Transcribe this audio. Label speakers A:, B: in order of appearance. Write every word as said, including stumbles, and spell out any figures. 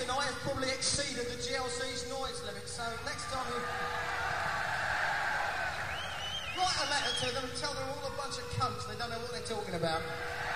A: tonight has probably exceeded the G L C's noise limit, so next time you... write a letter to them and tell them all a bunch of cunts, they don't know what they're talking about.